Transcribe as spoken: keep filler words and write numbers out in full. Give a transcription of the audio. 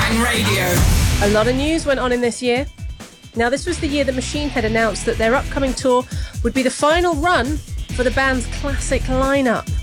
Bang Radio. A lot of news went on in this year. Now, this was the year that Machine Head announced that their upcoming tour would be the final run for the band's classic lineup.